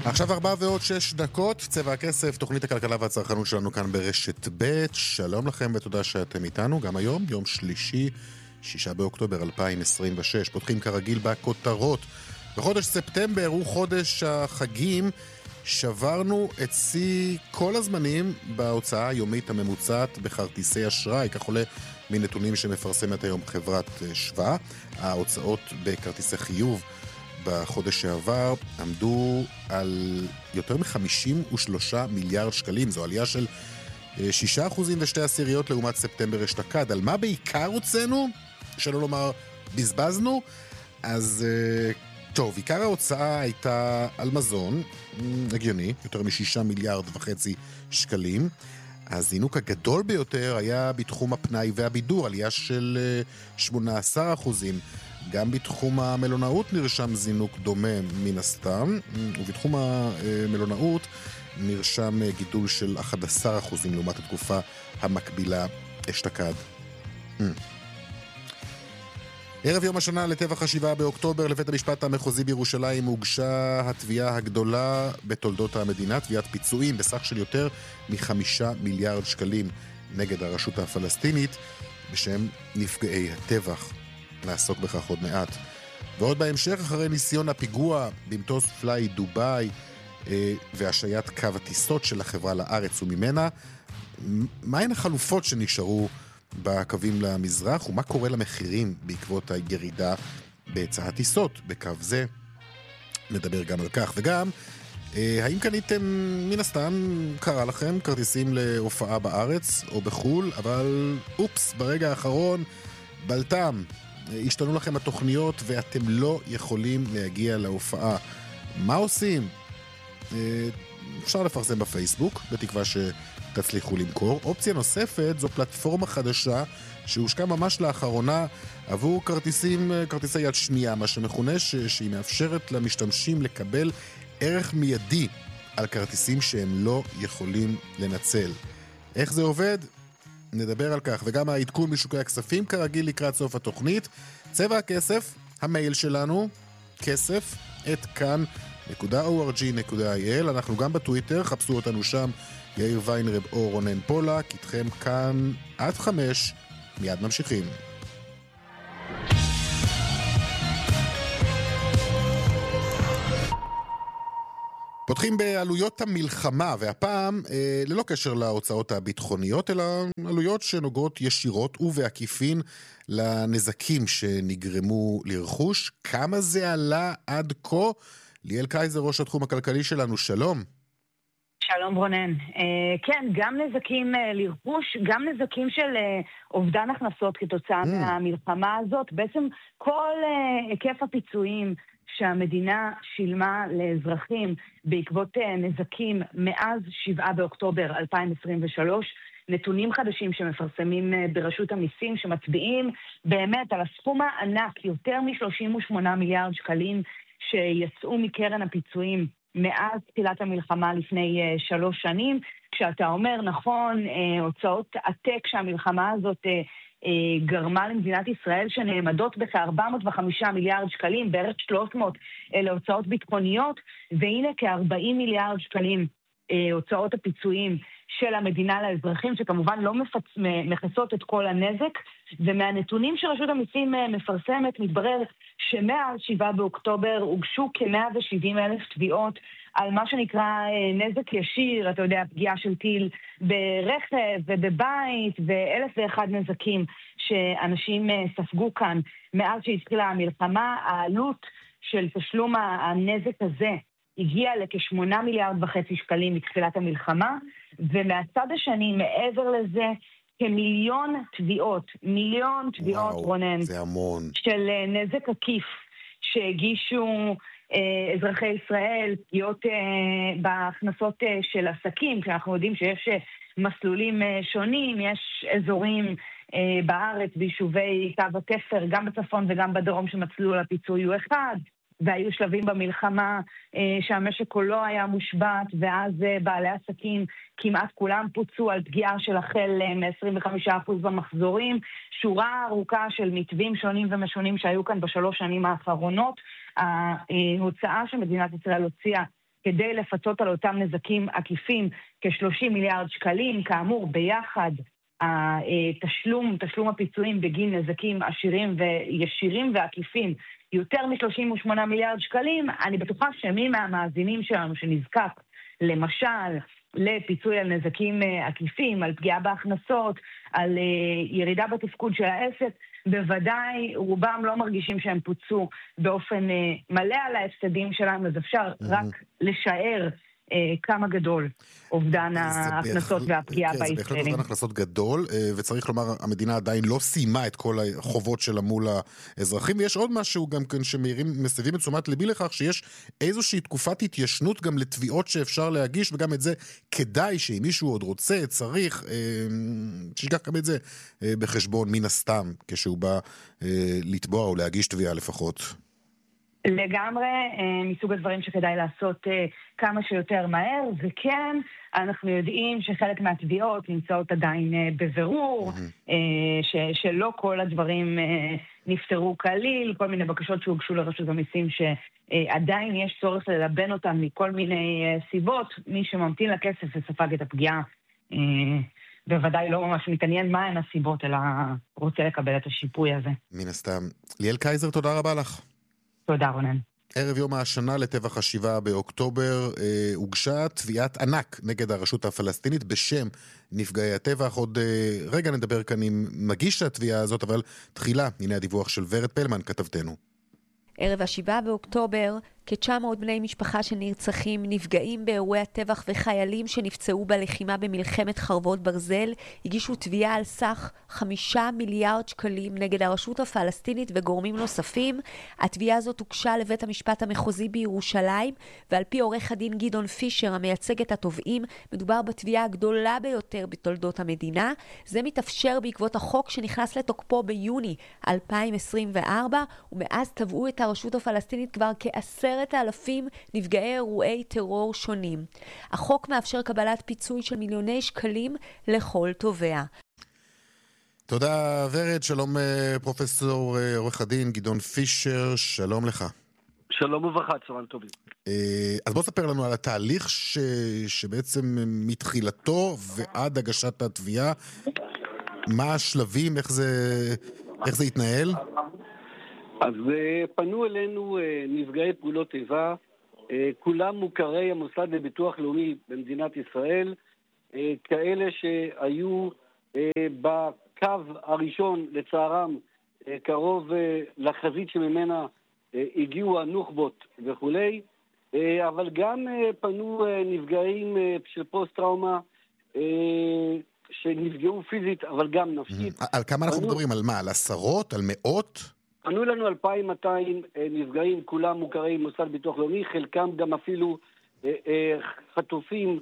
עכשיו 4:06, צבע הכסף, תוכנית הכלכלה והצרכנות שלנו כאן ברשת ב'. שלום לכם ותודה שאתם איתנו גם היום, יום שלישי, 6 באוקטובר 2026. פותחים כרגיל בכותרות. בחודש ספטמבר הוא חודש החגים, שברנו את שיא כל הזמנים בהוצאה היומית הממוצעת בכרטיסי אשראי, כך עולה מנתונים שמפרסמת היום חברת שווה. ההוצאות בכרטיסי חיוב בחודש שעבר עמדו על יותר מ-53 מיליארד שקלים. זו עלייה של 6.2% לעומת ספטמבר אשתקד. על מה בעיקר הוצאנו? שלא לומר בזבזנו? אז טוב, עיקר ההוצאה הייתה על מזון, הגיוני, יותר מ6.5 מיליארד שקלים. הזינוק הגדול ביותר היה בתחום הפנאי והבידור, עלייה של 18%. גם בתחום המלונאות נרשם זינוק דומה מן הסתם, ובתחום המלונאות נרשם גידול של 11% לעומת התקופה המקבילה אשתקד. ערב יום השנה לטבח 7 באוקטובר לבית המשפט המחוזי בירושלים הוגשה התביעה הגדולה בתולדות המדינה, תביעת פיצויים בסך של יותר מ5 מיליארד שקלים נגד הרשות הפלסטינית בשם נפגעי הטבח. נעסוק בכך עוד מעט. ועוד בהמשך, אחרי ניסיון הפיגוע במטוס פליי דוביי והשעיית קו הטיסות של החברה לארץ וממנה, מהן החלופות שנשארו בקווים למזרח ומה קורה למחירים בעקבות הירידה בהיצע הטיסות בקו זה? נדבר גם על כך. וגם, האם קניתם מן הסתם, קרה לכם, כרטיסים להופעה בארץ או בחול, אבל אופס, ברגע האחרון בלתם, השתנו לכם התוכניות ואתם לא יכולים להגיע להופעה. מה עושים? אפשר לפרסם בפייסבוק, בתקווה שתצליחו למכור. אופציה נוספת זו פלטפורמה חדשה שהושקה ממש לאחרונה עבור כרטיסי יד שנייה, מה שמכונה שהיא מאפשרת למשתמשים לקבל ערך מיידי על כרטיסים שהם לא יכולים לנצל. איך זה עובד? נדבר על כך, וגם העדכון משוקי הכספים כרגיל לקראת סוף התוכנית. צבע הכסף, המייל שלנו, כסף@kan.org.il. אנחנו גם בטוויטר, חפשו אותנו שם, יאיר ויינרב או רונן פולק, איתכם כאן עד 5, מיד ממשיכים. פותחים בעלויות המלחמה, והפעם ללא קשר להוצאות הביטחוניות, אלא עלויות שנוגעות ישירות ובעקיפין לנזקים שנגרמו לרכוש. כמה זה עלה עד כה? ליאל קייזר, ראש התחום הכלכלי שלנו, שלום. שלום רונן. כן, גם נזקים לרכוש, גם נזקים של אובדן הכנסות כתוצאה מהמלחמה הזאת. בעצם כל היקף הפיצויים שהמדינה שילמה לאזרחים בעקבות נזקים מאז 7 באוקטובר 2023, נתונים חדשים שמפרסמים ברשות המיסים שמצביעים באמת על הסכום הענק, יותר מ38 מיליארד שקלים שיצאו מקרן הפיצויים מאז תחילת המלחמה לפני 3 שנים. כשאתה אומר נכון, הוצאות עתק שהמלחמה הזאת גרמה למדינת ישראל שנעמדות בכ-405 מיליארד שקלים, בערך 300 להוצאות ביטחוניות, והנה כ-40 מיליארד שקלים הוצאות הפיצויים של המדינה לאזרחים, שכמובן לא מכסות את כל הנזק. ומהנתונים שרשות המיסים מפרסמת מתברר שמאז 7 באוקטובר הוגשו כ-170,000 תביעות על מה שנקרא נזק ישיר, אתה יודע, פגיעה של טיל ברכב ובבית, ו1,001 נזקים שאנשים ספגו כאן מאז שהתחילה המלחמה. העלות של תשלום הנזק הזה הגיע לכ8.5 מיליארד שקלים מתחילת המלחמה, ומהצד השני, מעבר לזה, כמיליון תביעות, רונן, זה המון, של נזק עקיף שהגישו אזרחי ישראל, פגיעות בהכנסות של עסקים, כי אנחנו יודעים שיש מסלולים שונים, יש אזורים בארץ, ביישובי קו התפר, גם בצפון וגם בדרום, שמסלול הפיצוי הוא אחד, והיו שלבים במלחמה שהמשק כולו היה מושבת, ואז בעלי עסקים כמעט כולם פוצו על פגיעה של החל מ-25% במחזורים. שורה ארוכה של מתווים שונים ומשונים שהיו כאן ב3 שנים האחרונות. ההוצאה שמדינת ישראל הוציאה כדי לפצות על אותם נזקים עקיפים כ-30 מיליארד שקלים, כאמור ביחד תשלום הפיצויים בגין נזקים עשירים וישירים ועקיפים יותר מ-38 מיליארד שקלים. אני בטוחה שמי מהמאזינים שלנו שנזקק למשל לפיצוי על נזקים עקיפים, על פגיעה בהכנסות, על ירידה בתפקוד של העסק, בוודאי רובם לא מרגישים שהם פוצו באופן מלא על ההפסדים שלהם, אז אפשר רק לשער כמה גדול אובדן ההכנסות והפגיעה בישראלים. זה בהחלט אובדן הכנסות גדול, וצריך לומר, המדינה עדיין לא סיימה את כל החובות שלה מול האזרחים, ויש עוד משהו גם כן שמסבים את תשומת ליבי לכך, שיש איזושהי תקופת התיישנות גם לתביעות שאפשר להגיש, וגם את זה כדאי שאם מישהו עוד רוצה, צריך, שייקח גם את זה בחשבון מן הסתם, כשהוא בא לתבוע או להגיש תביעה לפחות. לגמרי, מסוג הדברים שכדאי לעשות כמה שיותר מהר, וכן, אנחנו יודעים שחלק מהתביעות נמצאות עדיין בבירור, שלא כל הדברים נפתרו כליל, כל מיני בקשות שהוגשו לרשות המיסים שעדיין יש צורך ללבן אותם מכל מיני סיבות, מי שממתין לכסף וספג את הפגיעה, בוודאי לא ממש מתעניין מה הן הסיבות, אלא רוצה לקבל את השיפוי הזה. מן הסתם. ליאל קייזר, תודה רבה לך. תודה רונן. ערב יום השנה לטבח 7 באוקטובר הוגשה תביעת ענק נגד הרשות הפלסטינית בשם נפגעי הטבח. עוד רגע נדבר כאן עם מגיש התביעה הזאת, אבל תחילה, הנה הדיווח של ורד פלמן, כתבתנו. ערב 7 באוקטובר, כ-900 בני משפחה של נרצחים, נפגעים באירועי הטבח וחיילים שנפצעו בלחימה במלחמת חרבות ברזל, הגישו תביעה על סך 5 מיליארד שקלים נגד הרשות הפלסטינית וגורמים נוספים. התביעה הזאת הוגשה לבית המשפט המחוזי בירושלים, ועל פי עורך הדין גדעון פישר המייצג את התובעים, מדובר בתביעה הגדולה ביותר בתולדות המדינה. זה מתאפשר בעקבות החוק שנכנס לתוקפו ביוני 2024, ומאז תבעו את הרשות הפלסטינית כבר כ10,000 נפגעי אירועי טרור שונים. החוק מאפשר קבלת פיצוי של מיליוני שקלים לכל תובע. תודה ורד, שלום פרופסור עורך הדין גדעון פישר, שלום לך. שלום וברכה, צהריים טובים. אז בוא ספר לנו על התהליך שבעצם מתחילתו ועד הגשת התביעה, מה השלבים, איך זה יתנהל? אז פנו אלינו נפגעי פעולות איבה, כולם מוכרי המוסד לביטוח לאומי במדינת ישראל, כאלה שהיו בקו הראשון לצערם קרוב לחזית שממנה הגיעו הנוח'בות וכולי, אבל גם פנו נפגעים של פוסט-טראומה שנפגעו פיזית אבל גם נפשית. על כמה אנחנו מדברים? על מה? על עשרות? על מאות? פנו לנו 2,200 נפגעים, כולם מוכרי מוסד ביטוח לאומי, חלקם גם אפילו חטופים,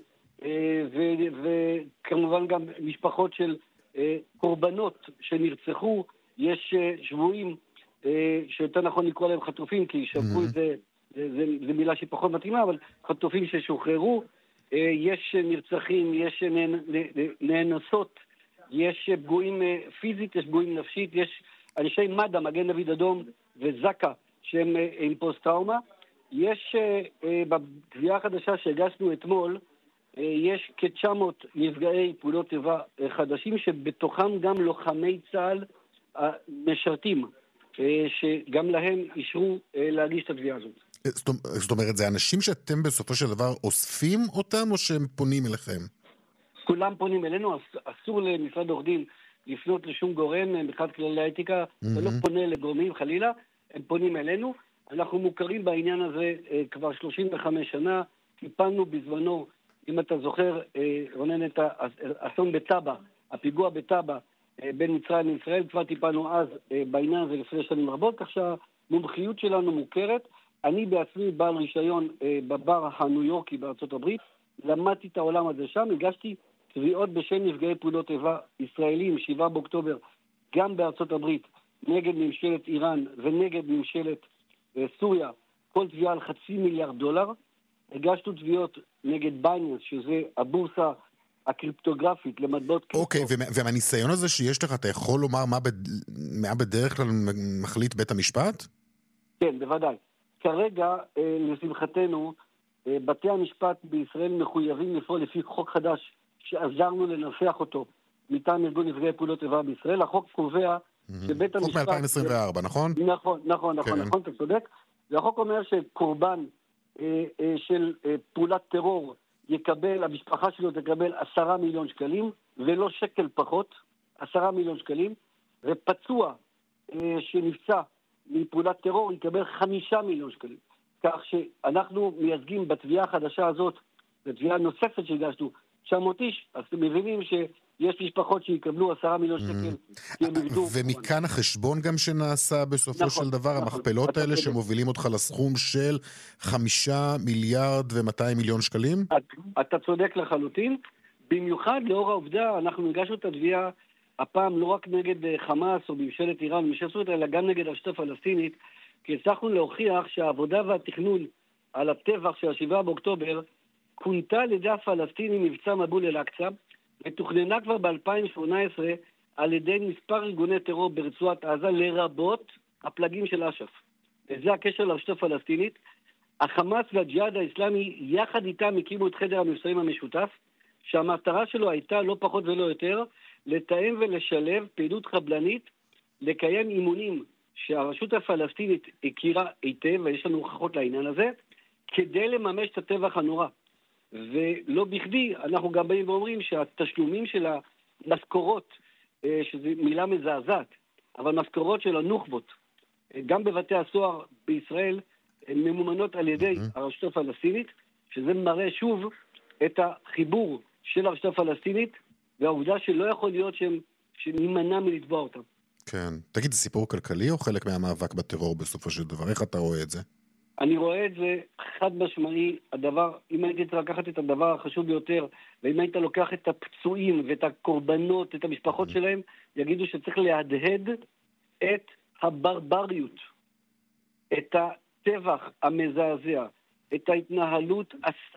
וכמובן גם משפחות של קורבנות שנרצחו. יש שבויים, שיותר נכון לקרוא להם חטופים, כי שבוי זה מילה שפחות מתאימה, אבל חטופים ששוחררו. יש נרצחים, יש נאנסות, יש פגועים פיזית, יש פגועים נפשית, יש אנשי מד"א, מגן דוד אדום וזק"א, שהם עם פוסט-טראומה. יש בתביעה החדשה שהגשנו אתמול, יש כ-900 נפגעי פעולות איבה חדשים, שבתוכם גם לוחמי צה"ל משרתים, שגם להם אישרו להגיש את התביעה הזאת. זאת אומרת, זה אנשים שאתם בסופו של דבר אוספים אותם, או שהם פונים אליכם? כולם פונים אלינו, אסור למשרד עורך דין לפנות לשום גורם, מבחינת כללי האתיקה, זה לא פונה לגורמים חלילה, הם פונים אלינו. אנחנו מוכרים בעניין הזה כבר 35 שנה, טיפלנו בזמנו, אם אתה זוכר, רונן, את האסון בטאבה, הפיגוע בטאבה בין מצרים לישראל, כבר טיפלנו אז בעניין הזה לפני שנים רבות, כך שהמומחיות שלנו מוכרת. אני בעצמי בעל רישיון בבר הניו יורקי בארצות הברית, למדתי את העולם הזה שם, הגשתי תביעות בשם נפגעי פעולות איבה ישראלים, 7 באוקטובר, גם בארצות הברית, נגד ממשלת איראן ונגד ממשלת סוריה, כל תביעה על $500 מיליון. הגשנו תביעות נגד בייננס, שזה הבורסה הקריפטוגרפית למטבעות קריפטו. אוקיי, ומהניסיון הזה שיש לך, אתה יכול לומר מה בדרך כלל מחליט בית המשפט? כן, בוודאי. כרגע, לשמחתנו, בתי המשפט בישראל מחויבים לפעול לפי חוק חדש שעזרנו לנסח אותו מטעם ארגון נפגעי פעולות איבה בישראל. החוק קובע שבית המשפט... חוק מ-2024, נכון? נכון, אתה צודק. והחוק אומר שקורבן של פעולת טרור יקבל, המשפחה שלו תקבל 10 מיליון שקלים, ולא שקל פחות, 10 מיליון שקלים, ופצוע שנפצע מפעולת טרור יקבל 5 מיליון שקלים. כך שאנחנו מייצגים בתביעה החדשה הזאת, בתביעה נוספת שהגשנו, 900 איש, אז אתם מבינים שיש משפחות שיקבלו 10 מיליון שקל. ומכאן החשבון גם שנעשה בסופו של דבר, המכפלות האלה שמובילים אותך לסכום של 5 מיליארד ו-200 מיליון שקלים? אתה צודק לחלוטין, במיוחד לאור העובדה, אנחנו הגשנו את התביעה הפעם לא רק נגד חמאס או ממשלת איראן, אלא גם נגד הרשות הפלסטינית, כי הצלחנו להוכיח שהעבודה והתכנון על הטבח של 7 באוקטובר כונתה על ידי הפלסטינים מבצע מבול אל-אקצא, ותוכננה כבר ב-2018 על ידי מספר ארגוני טרור ברצועת עזה, לרבות הפלגים של אש"ף. וזה הקשר לרשות הפלסטינית. החמאס והג'יהאד האסלאמי יחד איתם הקימו את חדר המבצעים המשותף, שהמטרה שלו הייתה לא פחות ולא יותר, לתאם ולשלב פעילות חבלנית, לקיים אימונים שהרשות הפלסטינית הכירה היטב, ויש לנו הוכחות לעניין הזה, כדי לממש את הטבח הנורא. ולא בכדי, אנחנו גם באים ואומרים שהתשלומים של המשכורות, שזו מילה מזעזעת, אבל משכורות של הנוח'בות, גם בבתי הסוהר בישראל, הן ממומנות על ידי הרשות הפלסטינית, שזה מראה שוב את החיבור של הרשות הפלסטינית, והעובדה שלא יכול להיות שנימנע מלתבוע אותם. כן. תגיד, זה סיפור כלכלי או חלק מהמאבק בטרור בסופו של דבר? איך אתה רואה את זה? אני רואה את זה חד משמעי, אם הייתי צריך לקחת את הדבר החשוב ביותר, ואם היית לוקח את הפצועים ואת הקורבנות, את המשפחות שלהם, יגידו שצריך להדהד את הברבריות, את הטבח המזעזע, את ההתנהלות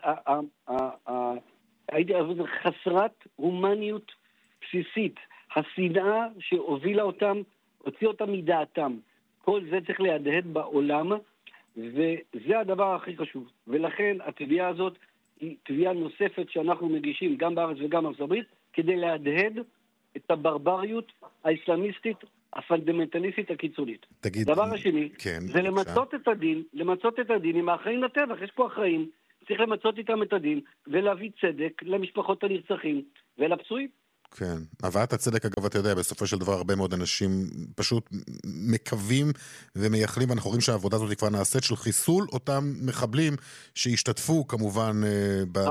חסרת הומניות בסיסית, השנאה שהובילה אותם, הוציאה אותם מדעתם. כל זה צריך להדהד בעולם, וזה הדבר הכי חשוב. ולכן התביעה הזאת היא תביעה נוספת שאנחנו מגישים גם בארץ וגם בארצות הברית, כדי להדהד את הברבריות האסלאמיסטית, הפונדמנטליסטית הקיצונית. דבר השני, זה למצות את הדין עם האחראים לטבח. יש פה אחראים, צריך למצות איתם את הדין, ולהביא צדק למשפחות הנרצחים ולפצועים. כן, הבאת הצדק, אגב, אתה יודע, בסופו של דבר הרבה מאוד אנשים פשוט מקווים ומייחלים, ואנחנו רואים שהעבודה הזאת כבר נעשית של חיסול אותם מחבלים שהשתתפו כמובן בטבח.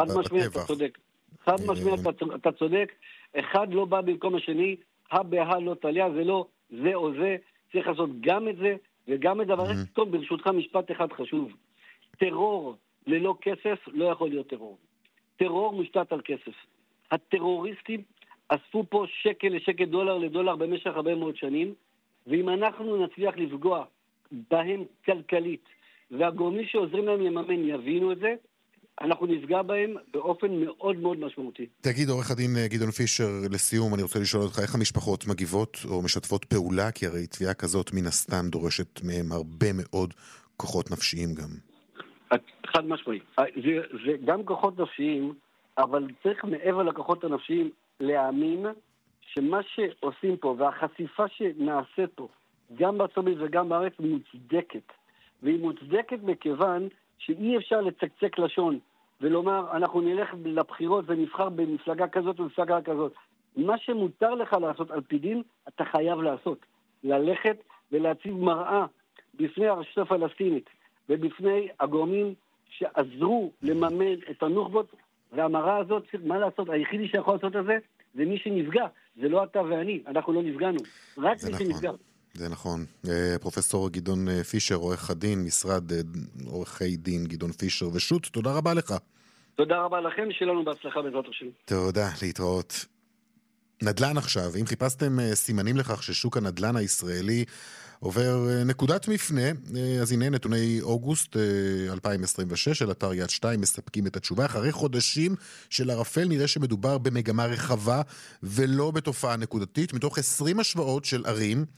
חד משמעית, אתה צודק. אחד לא בא במקום השני, הבה לא תליה, זה לא זה או זה, צריך לעשות גם את זה וגם את דבר. טוב, ברשותך משפט אחד חשוב. טרור ללא כסף לא יכול להיות טרור. טרור מושתת על כסף. הטרוריסטים אספו פה שקל לשקל, דולר לדולר במשך הרבה מאוד שנים, ואם אנחנו נצליח לפגוע בהם כלכלית, והגורמים שעוזרים להם לממן יבינו את זה, אנחנו נפגע בהם באופן מאוד מאוד משמעותי. תגיד, עורך הדין גדעון פישר, לסיום, אני רוצה לשאול אותך, איך המשפחות מגיבות או משתפות פעולה? כי הרי תביעה כזאת מן הסתם דורשת מהם הרבה מאוד כוחות נפשיים גם. חד משמעי. זה גם כוחות נפשיים, אבל צריך מעבר לכוחות הנפשיים להאמין שמה שעושים פה והחשיפה שנעשית פה, גם בארצות הברית וגם בארץ, מוצדקת. והיא מוצדקת מכיוון שאי אפשר לצקצק לשון ולומר, אנחנו נלך לבחירות ונבחר במפלגה כזאת ומפלגה כזאת. מה שמותר לך לעשות על פי דין, אתה חייב לעשות. ללכת ולהציב מראה בפני הרשות הפלסטינית ובפני הגורמים שעזרו לממן את הנוח'בות, והמראה הזאת, מה לעשות? היחידי שיכול לעשות את זה, זה מי שנפגע. זה לא אתה ואני, אנחנו לא נפגענו. רק מי שנפגע. זה נכון. פרופסור גדעון פישר, עורך הדין, משרד עורכי דין גדעון פישר ושות, תודה רבה לך. תודה רבה לכם, שלנו בהצלחה בעזרת השם. תודה, להתראות. נדל"ן עכשיו, אם חיפשתם סימנים לכך ששוק הנדל"ן הישראלי עובר נקודת מפנה, אז הנה נתוני אוגוסט 2026 של אתר יד 2 מספקים את התשובה. אחרי חודשים של ערפל נראה שמדובר במגמה רחבה ולא בתופעה נקודתית. מתוך 20 השוואות של ערים,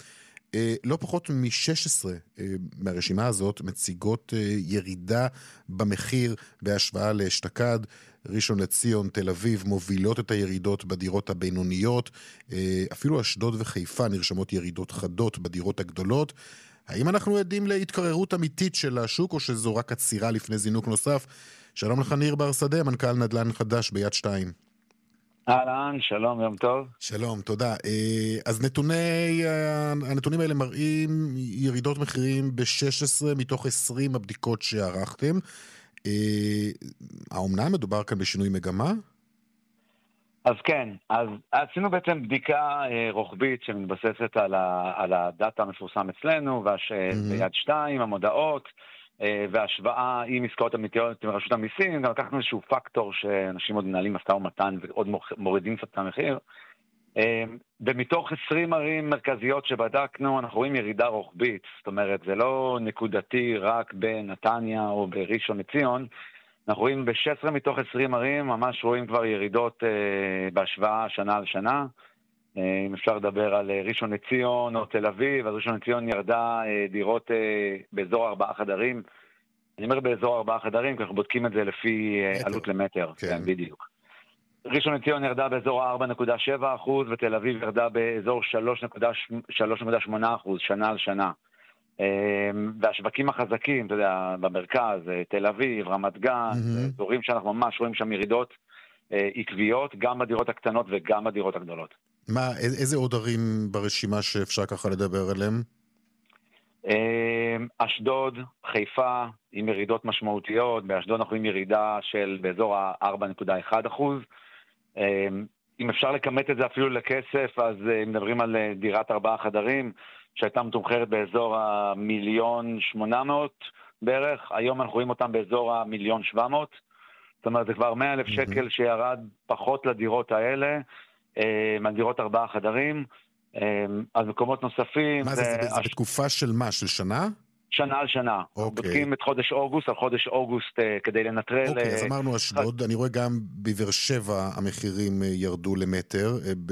לא פחות מ-16 מהרשימה הזאת מציגות ירידה במחיר בהשוואה לאשתקד. ראשון לציון, תל אביב מובילות את הירידות בדירות הבינוניות, אפילו אשדוד וחיפה נרשמות ירידות חדות בדירות הגדולות. האם אנחנו עדים להתקררות אמיתית של השוק, או שזו רק עצירה לפני זינוק נוסף? שלום לך ניר בר שדה, מנכ"ל נדל"ן חדש ביד 2. אהלן, שלום, יום טוב. שלום, תודה. אז הנתונים האלה מראים ירידות מחירים ב-16 מתוך 20 הבדיקות שערכתם. האומנם מדובר כאן בשינוי מגמה? אז כן, אז עשינו בעצם בדיקה רוחבית שמתבססת על הדאטה המפורסם אצלנו, ביד 2, המודעות, והשוואה עם עסקאות אמיתיות עם רשות המיסים. גם לקחנו איזשהו פקטור שאנשים עוד מנהלים משא ומתן ועוד מורידים קצת את המחיר. ומתוך 20 ערים מרכזיות שבדקנו, אנחנו רואים ירידה רוחבית. זאת אומרת, זה לא נקודתי רק בנתניה או בראשון לציון. אנחנו רואים ב-16 מתוך 20 ערים, ממש רואים כבר ירידות בהשוואה שנה על שנה. אם אפשר לדבר על ראשון לציון או תל אביב, אז ראשון לציון ירדה דירות באזור 4 חדרים. אני אומר באזור 4 חדרים, כי אנחנו בודקים את זה לפי עלות למטר. כן, בדיוק. ראשון לציון ירדה באזור 4.7%, ותל אביב ירדה באזור 3.8% שנה על שנה. והשווקים החזקים, אתה יודע, במרכז, תל אביב, רמת גן, אזורים שאנחנו ממש רואים שם ירידות עקביות, גם בדירות הקטנות וגם בדירות הגדולות. איזה עוד ערים ברשימה שאפשר ככה לדבר עליהם? אשדוד, חיפה, עם ירידות משמעותיות. באשדוד אנחנו עם ירידה של באזור ה-4.1%. אם אפשר לקמת את זה אפילו לכסף, אז מדברים על דירת 4 חדרים, שהייתה מתומחרת באזור ה1,800,000 בערך. היום אנחנו רואים אותם באזור ה1,700,000. זאת אומרת, זה כבר 100,000 שקל שירד פחות לדירות האלה, מהדירות 4 חדרים. אז מקומות נוספים... מה זה בתקופה של מה? של שנה? שנה על שנה. בודקים את חודש אוגוסט, על חודש אוגוסט כדי לנטרל... אוקיי, אז אמרנו אשדוד. אני רואה גם בבאר שבע המחירים ירדו למטר,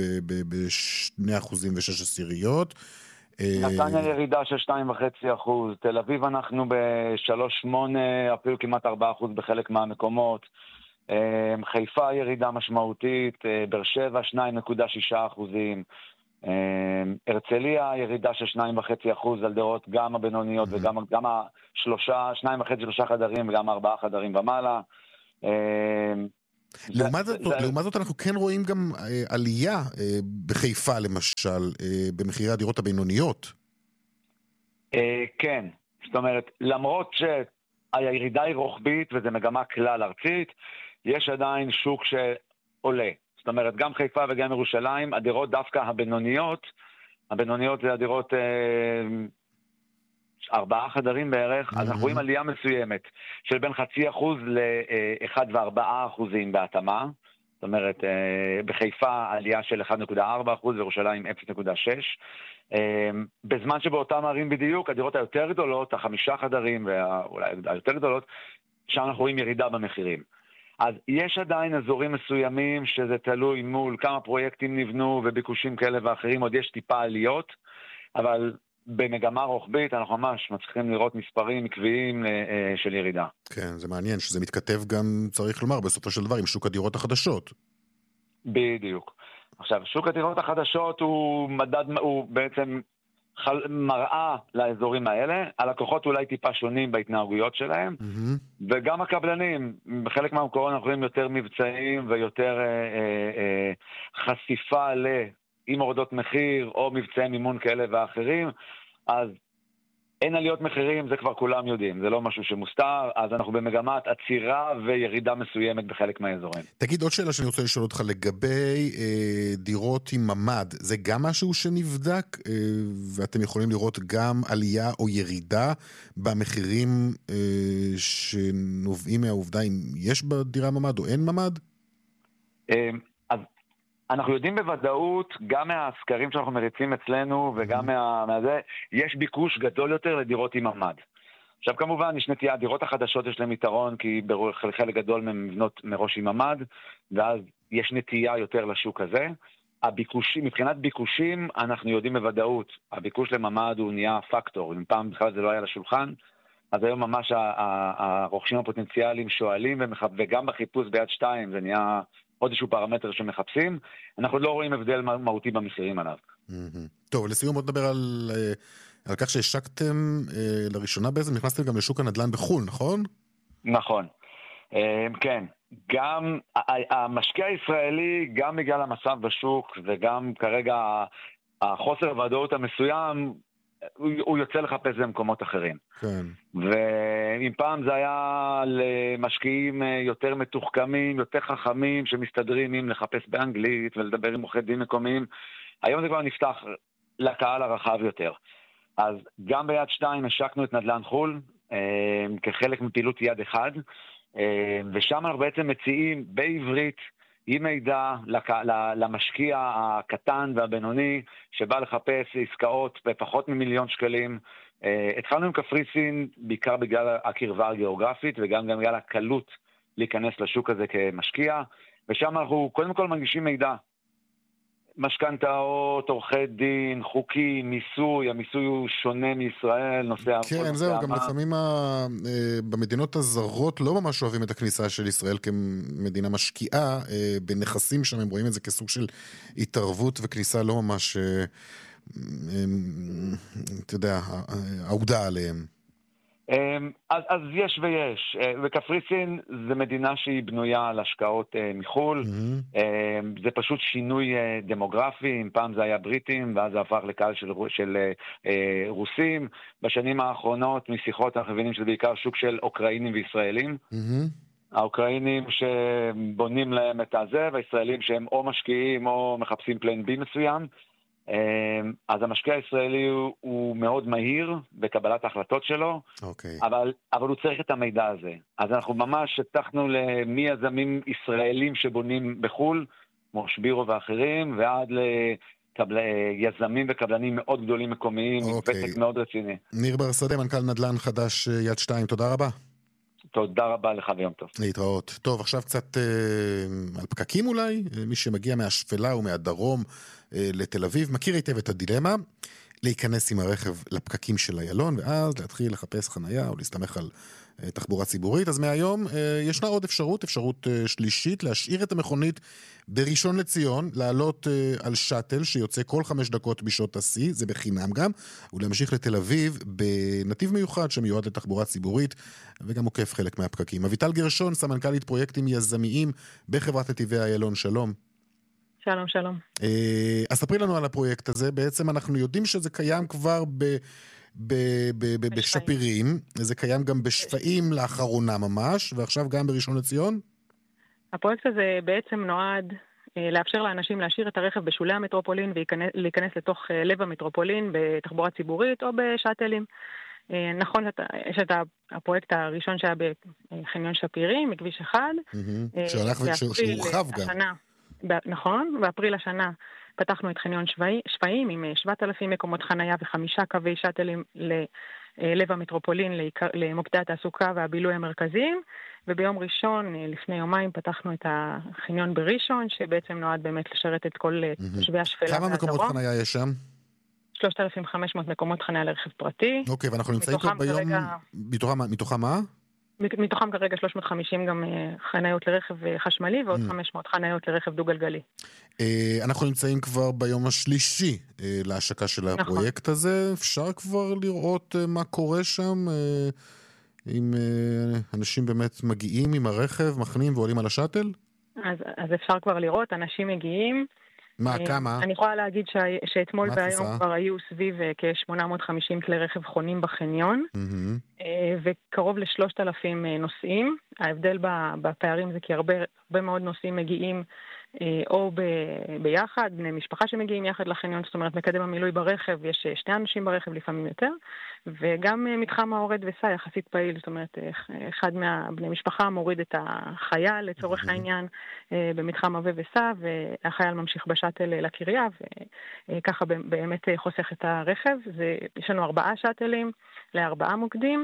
ב2.6%. נתניה ירידה של 2.5%. תל אביב אנחנו ב3.8%, אפילו כמעט 4% בחלק מהמקומות. חיפה ירידה משמעותית, באר שבע 2.6%. הרצליה ירידה של 2.5% על דירות גם הבינוניות וגם 2.5-3 חדרים וגם 4 חדרים ומעלה. לעומת זאת אנחנו כן רואים גם עלייה בחיפה למשל, במחירי הדירות הבינוניות. כן, זאת אומרת, למרות שהירידה היא רוחבית וזה מגמה כלל ארצית, יש עדיין שוק שעולה. זאת אומרת, גם חיפה וגם ירושלים, הדירות דווקא הבינוניות זה הדירות 4 חדרים בערך, אז אנחנו רואים עלייה מסוימת של בין 0.5% ל1.4% בהתאמה. זאת אומרת, בחיפה עלייה של 1.4%, וירושלים 0.6%. בזמן שבאותם ערים בדיוק, הדירות היותר גדולות, 5 חדרים ואולי היותר גדולות, שם אנחנו רואים ירידה במחירים. אז יש עדיין אזורים מסוימים שזה תלוי מול כמה פרויקטים נבנו וביקושים כאלה ואחרים, עוד יש טיפה עליות, אבל במגמה רוחבית אנחנו ממש מצליחים לראות מספרים עקביים של ירידה. כן, זה מעניין שזה מתכתב גם, צריך לומר, בסופו של דבר עם שוק הדירות החדשות. בדיוק. עכשיו, שוק הדירות החדשות הוא בעצם מראה לאזורים האלה, הלקוחות אולי טיפה שונים בהתנהגויות שלהם, וגם הקבלנים, בחלק מהמקורות אנחנו רואים יותר מבצעים ויותר חשיפה עם הורדות מחיר או מבצעי מימון כאלה ואחרים, אז אין עליות מחירים, זה כבר כולם יודעים, זה לא משהו שמוסתר, אז אנחנו במגמת עצירה וירידה מסוימת בחלק מהאזורים. תגיד עוד שאלה שאני רוצה לשאול אותך לגבי דירות עם ממד, זה גם משהו שנבדק, ואתם יכולים לראות גם עלייה או ירידה במחירים שנובעים מהעובדה אם יש בדירה ממד או אין ממד? אז אנחנו יודעים בוודאות, גם מהסקרים שאנחנו מריצים אצלנו וגם מהזה, יש ביקוש גדול יותר לדירות עם ממד. עכשיו כמובן יש נטייה, הדירות החדשות יש להם יתרון, כי חלק גדול מהן מבנות מראש עם ממד, ואז יש נטייה יותר לשוק הזה, מבחינת ביקושים, אנחנו יודעים בוודאות, הביקוש לממ"ד הוא נהיה פקטור, אם פעם בכלל זה לא היה לשולחן, אז היום ממש הרוכשים הפוטנציאליים שואלים, וגם בחיפוש ביד 2 זה נהיה עוד איזשהו פרמטר שמחפשים, אנחנו לא רואים הבדל מהותי במחירים עליו. טוב, לסיום בוא נדבר על כך שהשקתם לראשונה בעצם, נכנסתם גם לשוק הנדל"ן בחול, נכון? נכון, כן. גם המשקיע הישראלי, גם בגלל המצב בשוק, וגם כרגע החוסר ודאות המסוים, הוא יוצא לחפש במקומות אחרים. כן. ואם פעם זה היה למשקיעים יותר מתוחכמים, יותר חכמים, שמסתדרים עם לחפש באנגלית ולדבר עם עורכי דין מקומיים, היום זה כבר נפתח לקהל הרחב יותר. אז גם ביד 2 השקנו את נדל"ן חול, כחלק מפעילות יד 1, ושם אנחנו בעצם מציעים בעברית עם מידע למשקיע הקטן והבינוני שבא לחפש עסקאות בפחות מ1,000,000 שקלים. התחלנו עם קפריסין בעיקר בגלל הקרבה הגיאוגרפית וגם בגלל הקלות להיכנס לשוק הזה כמשקיע, ושם אנחנו קודם כל מנגישים מידע. משכנתאות, עורכי דין, חוקים, מיסוי, המיסוי הוא שונה מישראל, נושא... כן, זהו, גם לפעמים במדינות הזרות לא ממש אוהבים את הכניסה של ישראל כמדינה משקיעה, בנכסים שם הם רואים את זה כסוג של התערבות וכניסה לא ממש, אתה יודע, אהודה עליהם. אז יש ויש, וקפריסין זה מדינה שהיא בנויה על השקעות מחול, זה פשוט שינוי דמוגרפי, אם פעם זה היה בריטים ואז זה הפך לקהל של רוסים, בשנים האחרונות משיחות אנחנו מבינים שזה בעיקר שוק של אוקראינים וישראלים, האוקראינים שבונים להם את הזה, והישראלים שהם או משקיעים או מחפשים פלן בי מסוים, אז המשקיע הישראלי הוא מאוד מהיר בקבלת ההחלטות שלו, אבל הוא צריך את המידע הזה. אז אנחנו ממש הבטחנו מיזמים ישראלים שבונים בחול, כמו שבירו ואחרים, ועד ליזמים וקבלנים מאוד גדולים מקומיים, ותק מאוד רציני. ניר בר שדה, מנכ"ל נדל"ן חדש יד 2, תודה רבה. תודה רבה לך ויום טוב. להתראות. טוב, עכשיו קצת על פקקים אולי. מי שמגיע מהשפלה ומהדרום לתל אביב מכיר היטב את הדילמה, להיכנס עם הרכב לפקקים של איילון, ואז להתחיל לחפש חנייה או להסתמך על תחבורה ציבורית. אז מהיום ישנה עוד אפשרות שלישית, להשאיר את המכונית בראשון לציון, לעלות על שטל שיוצא כל 5 דקות בשעות השיא, זה בחינם גם, ולהמשיך לתל אביב בנתיב מיוחד שמיועד לתחבורה ציבורית, וגם עוקף חלק מהפקקים. אביטל גרשון, סמנכ"לית פרויקטים יזמיים בחברת נתיבי איילון, שלום. שלום, שלום. אז ספרי לנו על הפרויקט הזה, בעצם אנחנו יודעים שזה קיים כבר בשפירים, זה קיים גם בשפעים לאחרונה ממש, ועכשיו גם בראשון לציון? הפרויקט הזה בעצם נועד לאפשר לאנשים להשאיר את הרכב בשולי המטרופולין ולהיכנס לתוך לב המטרופולין בתחבורה ציבורית או בשאטלים. נכון, יש את הפרויקט הראשון שהיה בחניון שפירים, מכביש 1. שהורחב גם. נכון, באפריל השנה פתחנו את חניון שפיים עם 7,000 מקומות חנייה ו5 קווי שאטלים ללב המטרופולין, למוקדי התעסוקה והבילוי המרכזיים, וביום ראשון, לפני יומיים, פתחנו את החניון בראשון, שבעצם נועד באמת לשרת את כל תושבי השפלה והדרום. כמה מקומות חנייה יש שם? 3,500 מקומות חנייה לרכב פרטי. אוקיי, ואנחנו נמצאים כבר ביום... מתוכם מה? מתוכם כרגע 350 גם חניות לרכב חשמלי ועוד 500 חניות לרכב דו-גלגלי. אנחנו נמצאים כבר ביום השלישי להשקה של הפרויקט הזה. אפשר כבר לראות מה קורה שם, אם אנשים באמת מגיעים עם הרכב, מחנים ועולים על השאטל? אז אפשר כבר לראות, אנשים מגיעים. מה, כמה? אני יכולה להגיד שאתמול והיום כבר היו סביב כ-850 כלי רכב חונים בחניון, וקרוב ל3,000 נוסעים. ההבדל בפערים זה כי הרבה מאוד נוסעים מגיעים או ביחד, בני משפחה שמגיעים יחד לחניון, זאת אומרת מקדם המילוי ברכב, יש 2 אנשים ברכב לפעמים יותר, וגם מתחם האורד וסע יחסית פעיל, זאת אומרת אחד מהבני משפחה מוריד את החייל לצורך העניין במתחם הווה וסע, והחייל ממשיך בשאטל לקריה, וככה באמת חוסך את הרכב. יש לנו 4 שאטלים ל4 מוקדים,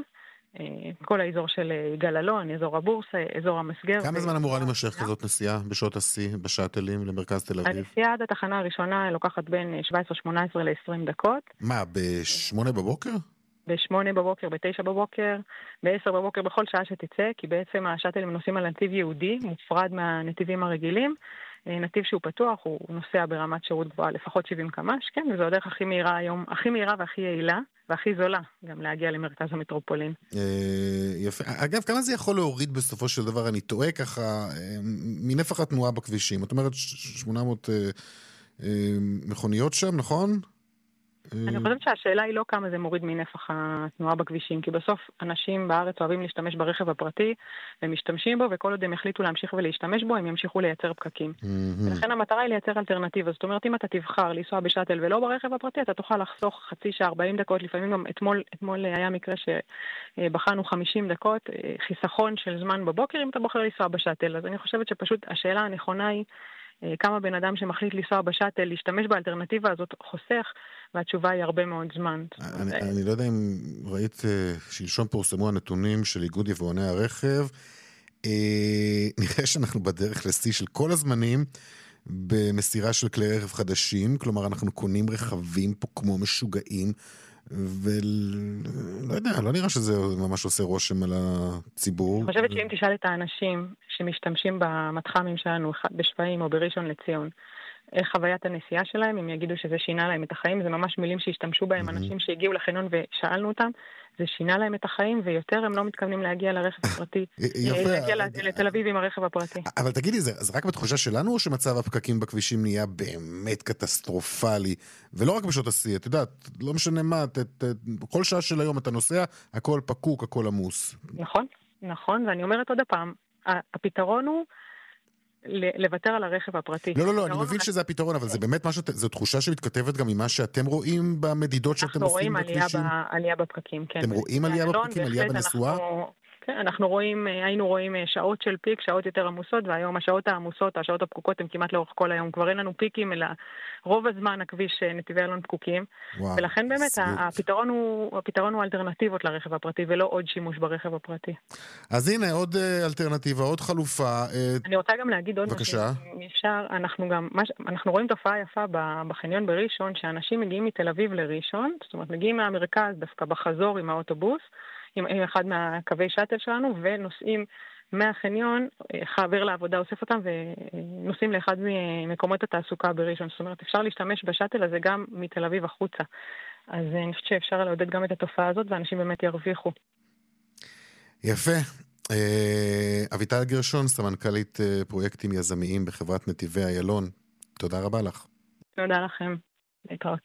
כל האזור של גללון, אזור הבורסה, אזור המסגר. כמה זמן אמורה להימשך כזאת נסיעה בשעות השיא, בשאטלים למרכז תל אביב? הנסיעה עד התחנה הראשונה לוקחת בין 17-18 ל-20 דקות. מה, ב-8 בבוקר? ב-8 בבוקר, ב-9 בבוקר, ב-10 בבוקר, בכל שעה שתצא, כי בעצם השאטלים נוסעים על נתיב יהודי, מופרד מהנתיבים הרגילים. נתיב שהוא פתוח, הוא נוסע ברמת שירות גבוהה, לפחות 70 קמ"ש, כן, וזו הדרך הכי מהירה היום, הכי מהירה והכי יעילה, והכי זולה, גם להגיע למרכז המטרופולין. יפה. אגב, כמה זה יכול להוריד בסופו של דבר, אני טועה ככה, מנפח התנועה בכבישים? את אומרת 800 מכוניות שם, נכון? אני חושבת שהשאלה היא לא כמה זה מוריד מנפח התנועה בכבישים, כי בסוף אנשים בארץ אוהבים להשתמש ברכב הפרטי, הם משתמשים בו, וכל עוד הם החליטו להמשיך ולהשתמש בו, הם ימשיכו לייצר פקקים. ולכן המטרה היא לייצר אלטרנטיבה. זאת אומרת, אם אתה תבחר לנסוע בשאטל ולא ברכב הפרטי, אתה תוכל לחסוך חצי שעה, 40 דקות, לפעמים גם אתמול היה מקרה שבחנו 50 דקות, חיסכון של זמן בבוקר, אם אתה בוחר לנסוע בשאטל. אז אני חושבת שפשוט השאלה הנכונה היא כמה בן אדם שמחליט לנסוע בשאטל, להשתמש באלטרנטיבה הזאת חוסך, והתשובה היא הרבה מאוד זמן. אני לא יודע אם ראית שלשום פורסמו הנתונים של איגוד יבואני הרכב, נראה שאנחנו בדרך לשיא של כל הזמנים, במסירה של כלי רכב חדשים, כלומר אנחנו קונים רכבים פה כמו משוגעים, ולא יודע, לא נראה שזה ממש עושה רושם על הציבור. אני חושבת שאם תשאל את האנשים שמשתמשים במתחמים שלנו בשפיים או בראשון לציון, איך חוויית הנסיעה שלהם, הם יגידו שזה שינה להם את החיים, זה ממש מילים שהשתמשו בהם, אנשים שהגיעו לחניון ושאלנו אותם, זה שינה להם את החיים, ויותר הם לא מתכוונים להגיע לרכב הפרטי, להגיע לתל אביב עם הרכב הפרטי. אבל תגידי, זה רק בתחושה שלנו, או שמצב הפקקים בכבישים נהיה באמת קטסטרופלי, ולא רק בשעות השיא, את יודעת, לא משנה מה, כל שעה של היום אתה נוסע, הכל פקוק, הכל עמוס. נכון, ואני אומרת עוד הפעם, הפתרון הוא לוותר על הרכב הפרטי. לא, אני מבין שזה הפתרון, אבל זה באמת משהו, זו תחושה שמתכתבת גם עם מה שאתם רואים במדידות שאתם עושים בכבישים? אנחנו רואים עלייה בפקקים, כן. אתם רואים עלייה בפקקים, עלייה בנסועה? כן, היינו רואים שעות של פיק, שעות יותר עמוסות, והיום השעות העמוסות, השעות הפקוקות, הן כמעט לאורך כל היום. כבר אין לנו פיקים, אלא רוב הזמן הכביש נתיבי אלון פקוקים. ולכן באמת הפתרון הוא אלטרנטיבות לרכב הפרטי, ולא עוד שימוש ברכב הפרטי. אז הנה, עוד אלטרנטיבה, עוד חלופה. אני רוצה גם להגיד עוד משהו. אפשר, אנחנו רואים תופעה יפה בחניון בראשון, שאנשים מגיעים מתל אביב לראשון, זאת אומרת, מגיעים מהמרכז דווקא בחזור עם האוטובוס, עם אחד מהקווי שאטל שלנו, ונוסעים מהחניון, חבר לעבודה אוסף אותם, ונוסעים לאחד ממקומות התעסוקה בראשון. זאת אומרת, אפשר להשתמש בשאטל הזה גם מתל אביב החוצה. אז אני חושבת שאפשר לעודד גם את התופעה הזאת, ואנשים באמת ירוויחו. יפה. אביטל גרשון, סמנכ"לית פרויקטים יזמיים בחברת נתיבי איילון. תודה רבה לך. תודה לכם. להתראות.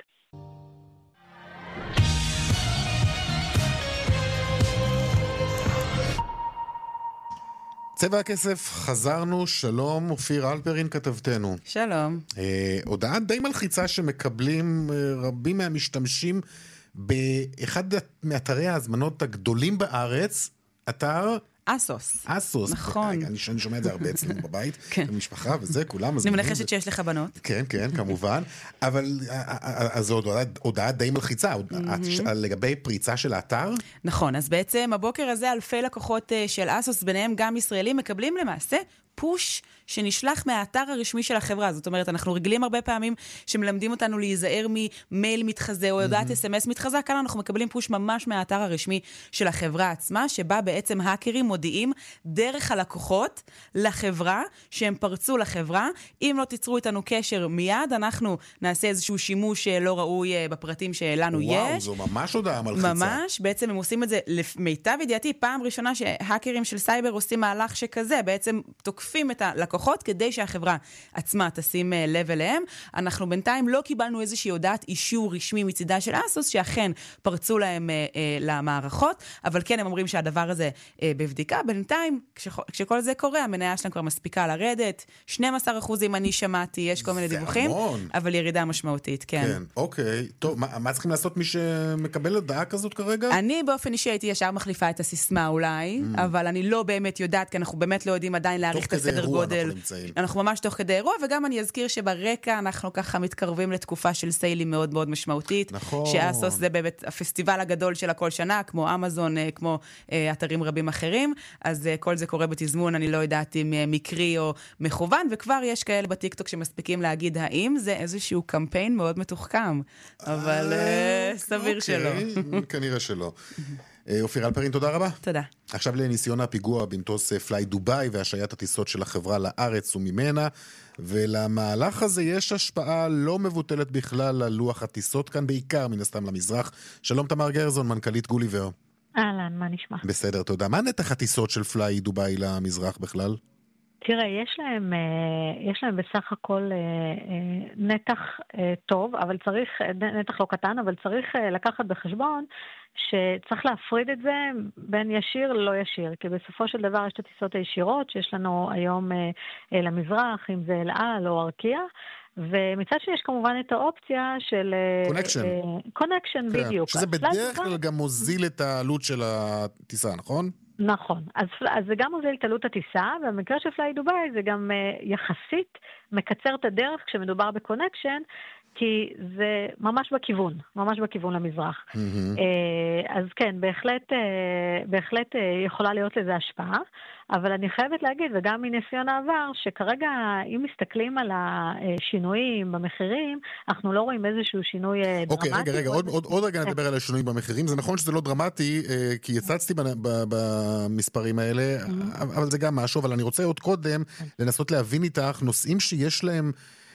צבע הכסף, חזרנו, שלום, אופיר אלפרין כתבתנו. שלום. הודעה די מלחיצה שמקבלים רבים מהמשתמשים באחד מאתרי ההזמנות הגדולים בארץ, אתר אסוס. נכון. אני שומע את זה הרבה אצלנו בבית, במשפחה וזה, כולם. אני מנחשת שיש לך בנות. כן, כמובן. אבל זו הודעה די מלחיצה, לגבי פריצה של האתר? נכון, אז בעצם הבוקר הזה אלפי לקוחות של אסוס, ביניהם גם ישראלים, מקבלים למעשה פוש שנשלח מהאתר הרשמי של החברה. זאת אומרת, אנחנו רגילים הרבה פעמים שמלמדים אותנו להיזהר ממייל מתחזה או יודעת SMS מתחזה. כאן אנחנו מקבלים פוש ממש מהאתר הרשמי של החברה עצמה, שבה בעצם האקרים מודיעים דרך הלקוחות לחברה שהם פרצו לחברה. אם לא תיצרו איתנו קשר מיד, אנחנו נעשה איזשהו שימוש לא ראוי בפרטים שלנו יש. וואו, זו ממש הודעה מלחיצה. ממש, בעצם הם עושים את זה למיטב ידיעתי, פעם ראשונה שהאקרים של סייבר עושים מהלך שכזה, בעצם תוקפים את הלקוחות כדי שהחברה עצמה תשים לב אליהם. אנחנו בינתיים לא קיבלנו איזושהי הודעת אישור רשמי מצידה של אסוס, שאכן פרצו להם למערכות, אבל כן הם אומרים שהדבר הזה בבדיקה. בינתיים, כשכל זה קורה, המניה שלהם כבר מספיקה לרדת, 12% אני שמעתי, יש כל מיני דיווחים, אבל ירידה משמעותית, כן. כן, אוקיי. טוב, מה צריכים לעשות מי שמקבל הודעה כזאת כרגע? אני באופן אישי הייתי ישר מחליפה את הסיסמה אולי, אבל אני לא באמת יודעת, כי אנחנו באמת לא יודעים עדיין להעריך את כזה אירוע אנחנו נמצאים. אנחנו ממש תוך כדי אירוע, וגם אני אזכיר שברקע אנחנו ככה מתקרבים לתקופה של סיילים מאוד מאוד משמעותית. נכון. שאסוס זה באמת הפסטיבל הגדול של הכל שנה, כמו אמזון, כמו אתרים רבים אחרים, אז כל זה קורה בתזמון, אני לא יודעת אם מקרי או מכוון, וכבר יש כאלה בטיקטוק שמספיקים להגיד האם זה איזשהו קמפיין מאוד מתוחכם, אבל סביר שלא. כנראה שלא. אופיר אלפרין, תודה רבה. תודה. עכשיו לניסיון הפיגוע במטוס פליי דובאי והשעיית הטיסות של החברה לארץ וממנה, ולמהלך הזה יש השפעה לא מבוטלת בכלל על לוח הטיסות כאן, בעיקר מן הסתם למזרח. שלום תמר גרזון, מנכ"לית גוליבר. אהלן, מה נשמע? בסדר, תודה. מה נתח הטיסות של פליי דובאי למזרח בכלל? תראה, יש להם בסך הכל נתח טוב, אבל צריך, נתח לא קטן, אבל צריך לקחת בחשבון שצריך להפריד את זה בין ישיר ללא ישיר, כי בסופו של דבר יש את הטיסות הישירות שיש לנו היום למזרח, אם זה אל על או ארקיע, ומצד שיש כמובן את האופציה של קונקשן, בדיוק. שזה בדרך כלל גם מוזיל את העלות של הטיסה, נכון? נכון, אז זה גם מוזיל את עלות הטיסה, ובמקרה של פליי דובאי זה גם יחסית מקצר את הדרך כשמדובר בקונקשן, כי זה ממש בכיוון למזרח. אז כן, בהחלט יכולה להיות לזה השפעה, אבל אני חייבת להגיד, וגם מניסיון העבר, שכרגע אם מסתכלים על השינויים במחירים, אנחנו לא רואים איזשהו שינוי דרמטי. אוקיי, רגע, עוד רגע נדבר על השינויים במחירים. זה נכון שזה לא דרמטי, כי יצצתי במספרים האלה, אבל זה גם משהו, אבל אני רוצה עוד קודם לנסות להבין איתך נושאים שיש להם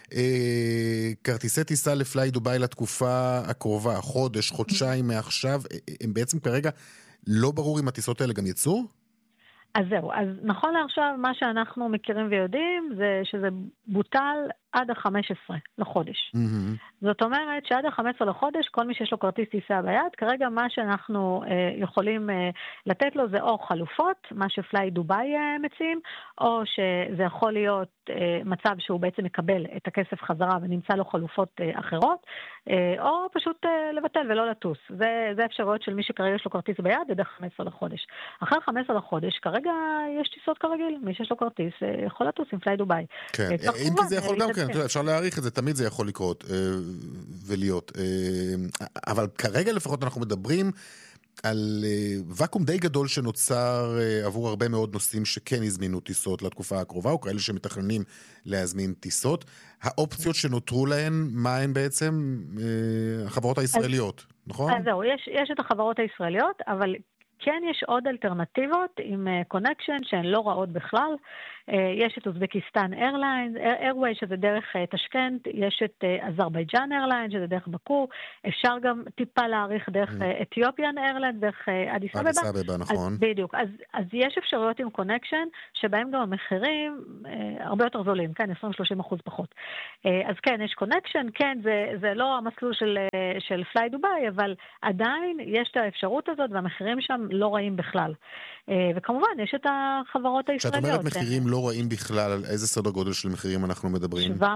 כרטיסי טיסה לפליי דובאי לתקופה הקרובה, חודש, חודשיים מעכשיו, הם בעצם כרגע לא ברור אם הטיסות האלה גם יצאו? אז זהו, אז נכון לעכשיו מה שאנחנו מכירים ויודעים זה שזה בוטל עד ה-15 לחודש. זאת אומרת שעד ה-15 לחודש כל מי שיש לו כרטיס טיסה ביד, כרגע מה שאנחנו יכולים לתת לו זה או חלופות, מה שפליי דובאי מציעים, או שזה יכול להיות מצב שהוא בעצם מקבל את הכסף חזרה ונמצא לו חלופות אחרות, או פשוט לבטל ולא לטוס. זה אפשרויות של מי שכרגע יש לו כרטיס ביד עד ה-15 לחודש. אחרי ה-15 לחודש כרגע יש טיסות כרגיל, מי שיש לו כרטיס יכול לטוס עם פליי דובאי. כן, אם כי זה יכול גם כן, אפשר להעריך את זה, תמיד זה יכול לקרות ולהיות. אבל כרגע לפחות אנחנו מדברים על וקום די גדול שנוצר עבור הרבה מאוד נוסעים שכן הזמינו טיסות לתקופה הקרובה, או כאלה שמתכננים להזמין טיסות. האופציות שנותרו להן, מה הן בעצם? החברות הישראליות, נכון? אז זהו, יש את החברות הישראליות, אבל כן יש עוד אלטרנטיבות עם קונקשן שהן לא רעות בכלל. יש את אוזבקיסטן איירוויי שזה דרך תשכנת, יש את אזרבייג'אן איירליינס שזה דרך בקו, אפשר גם טיפה להאריך דרך אתיופיאן איירליינס, דרך אדיס אבבה, נכון. בדיוק, אז יש אפשרויות עם קונקשן שבהם גם המחירים הרבה יותר זולים, כן, 20-30% פחות. אז כן, יש קונקשן, כן, זה לא המסלול של פליי דובאי, אבל עדיין יש את האפשרות הזאת והמחירים שם לא רעים בכלל. וכמובן, יש את החברות הישראליות. כשאת אומרת מחירים לא רעים בכלל, על איזה סדר גודל של מחירים אנחנו מדברים? $750.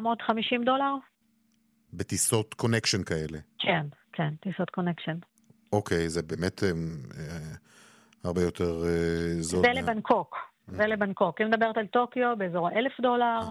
בטיסות קונקשן כאלה? כן, טיסות קונקשן. אוקיי, זה באמת הרבה יותר זול. זה לבנקוק. זה לבנקוק. אם מדברת על טוקיו, באזור $1,000,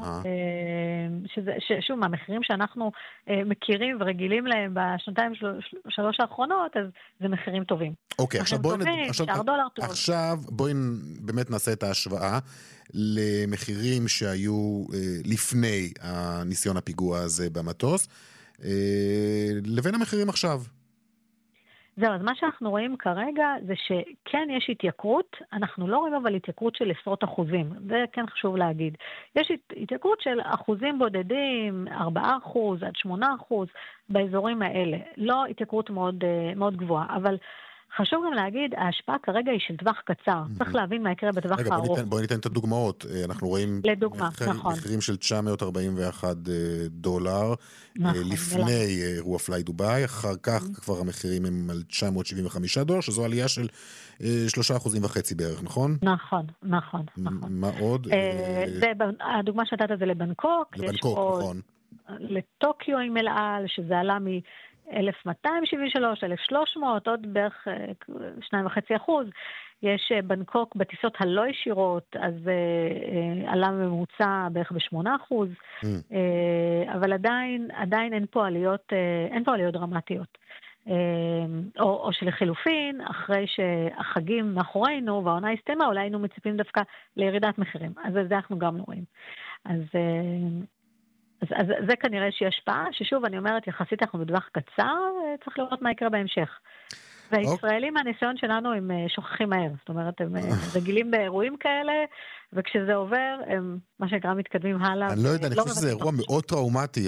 שוב, מהמחירים שאנחנו מכירים ורגילים להם בשנתיים שלוש האחרונות, אז זה מחירים טובים. אוקיי, עכשיו בואי באמת נעשה את ההשוואה למחירים שהיו לפני הניסיון הפיגוע הזה במטוס, לבין המחירים עכשיו. זהו, אז מה שאנחנו רואים כרגע זה שכן יש התייקרות, אנחנו לא רואים אבל התייקרות של עשרות אחוזים, זה כן חשוב להגיד. יש התייקרות של אחוזים בודדים, 4% עד 8% באזורים האלה, לא התייקרות מאוד, מאוד גבוהה, אבל חשוב גם להגיד, ההשפעה כרגע היא של טווח קצר. צריך להבין מה יקרה בטווח הארוך. בואי ניתן את הדוגמאות. אנחנו רואים מחירים של $941 לפני אירוע פליי דובאי. אחר כך כבר המחירים הם על $975, שזו עלייה של 3.5% בערך, נכון? נכון. מה עוד? הדוגמה שנתת זה לבנקוק. לבנקוק, נכון. לטוקיו עם אל על, שזה עלה 1,273, 1,300, עוד בערך 2.5%. יש בנקוק בטיסות הלא ישירות, אז עלה ממוצע בערך ב8%, אבל עדיין אין פה עליות דרמטיות. או שלחילופין, אחרי שהחגים מאחורינו והעונה הסתיימה, אולי היינו מציפים דווקא לירידת מחירים. אז זה אנחנו גם לא רואים. אז זה כנראה שהיא השפעה, ששוב אני אומרת, יחסית אנחנו בטווח קצר, צריך לראות מה יקרה בהמשך. והישראלים, הניסיון שלנו הם שוכחים מהר. זאת אומרת, הם רגילים באירועים כאלה, וכשזה עובר, הם מה שנקרא מתקדמים הלאה. אני לא יודע, אני חושב שזה אירוע מאוד טראומטי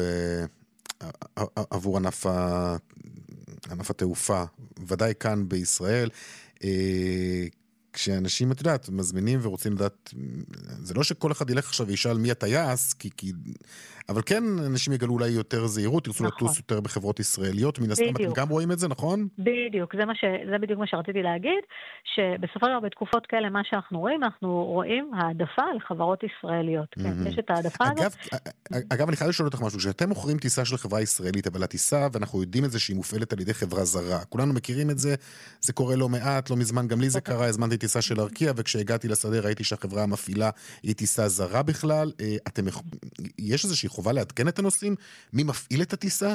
עבור ענף התעופה, ודאי כאן בישראל. כשאנשים, את יודעת, מזמינים ורוצים לדעת, זה לא שכל אחד ילך עכשיו וישאל מי הטייס, אבל כן, אנשים יגלו אולי יותר זהירות, ירצו לטוס יותר בחברות ישראליות, מן הסתם, אתם גם רואים את זה, נכון? בדיוק, זה בדיוק מה שרציתי להגיד, שבסופו של דבר בתקופות כאלה, מה שאנחנו רואים העדפה לחברות ישראליות. כן, יש את העדפה הזאת. אגב, אני חייב לשאול אותך משהו, כשאתם מוכרים טיסה של חברה ישראלית, אבל הטיסה, ואנחנו יודעים את זה שהיא מופעלת על ידי חברה זרה, כולנו מכירים את זה, זה קורה לא מעט, לא מזמן, גם לי זה קרה, הזמנתי טיסה של ארקיע, וכשהגעתי לשדה ראיתי שהחברה המפעילה היא טיסה זרה בכלל. יש איזושהי חובה לעדכן את הנוסעים? מי מפעיל את הטיסה?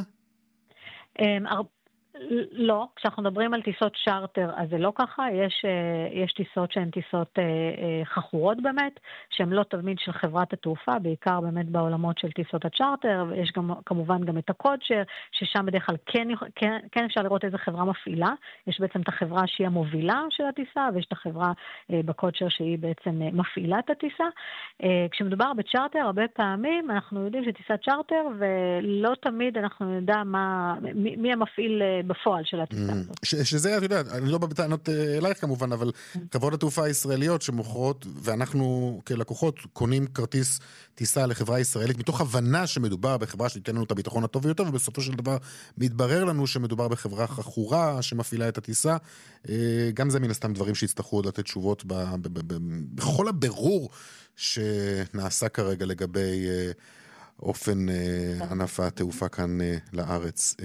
לא, כשאנחנו מדברים על טיסות צ'ארטר, אז זה לא ככה, יש טיסות שהן טיסות חכורות באמת, שהן לא תמיד של חברת התעופה, בעיקר באמת בעולמות של טיסות הצ'ארטר, ויש גם, כמובן גם את הקודשר, ששם בדרך כלל כן אפשר לראות איזה חברה מפעילה, יש בעצם את החברה שהיא המובילה של הטיסה, ויש את החברה בקודשר שהיא בעצם מפעילה את הטיסה. כשמדובר בצ'ארטר, הרבה פעמים אנחנו יודעים שטיסת צ'ארטר, ולא תמיד אנחנו נדע מי המפעיל בפועל של הטיסה הזאת. שזה, את יודעת, אני לא בא בטענות אלייך כמובן, אבל חברות התעופה הישראליות שמוכרות, ואנחנו כלקוחות קונים כרטיס טיסה לחברה ישראלית, מתוך הבנה שמדובר בחברה שתיתן לנו את הביטחון הטוב ביותר, ובסופו של דבר מתברר לנו שמדובר בחברה חכורה שמפעילה את הטיסה. גם זה מן הסתם דברים שיצטרכו עוד לתת תשובות בכל הבירור שנעשה כרגע לגבי אופן ענף התעופה כאן לארץ.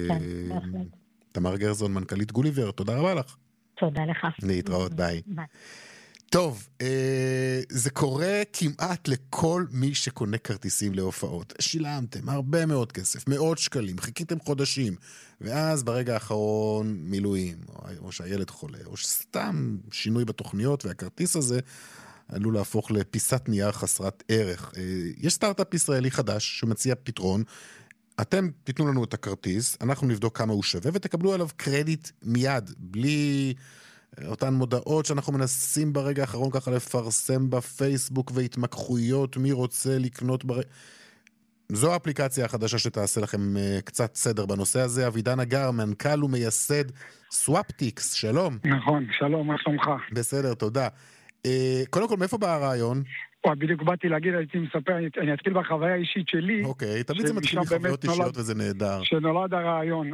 תמר גרזון, מנכ"לית גוליבר, תודה רבה לך. תודה לך. להתראות, ביי. טוב, זה קורה כמעט לכל מי שקונה כרטיסים להופעות. שילמתם הרבה מאוד כסף, מאות שקלים, חיכיתם חודשים, ואז ברגע האחרון מילואים, או שהילד חולה, או סתם שינוי בתוכניות, והכרטיס הזה עלול להפוך לפיסת נייר חסרת ערך. יש סטארט-אפ ישראלי חדש שמציע פתרון, אתם תיתנו לנו את הכרטיס, אנחנו נבדוק כמה הוא שווה, ותקבלו עליו קרדיט מיד, בלי אותן מודעות שאנחנו מנסים ברגע האחרון ככה לפרסם בפייסבוק, והתמקחויות, מי רוצה לקנות זו האפליקציה החדשה שתעשה לכם קצת סדר בנושא הזה. אבידן אגר, מנכ"ל ומייסד סוואפטיקס, שלום. נכון, שלום, מה שלומך? בסדר, תודה. קודם כל, מאיפה בא הרעיון? בדיוק באתי להגיד, הייתי מספר, אני אתחיל בחוויה האישית שלי. אוקיי, תמיד זה מתחיל מחוויות אישיות וזה נהדר. שנולד הרעיון.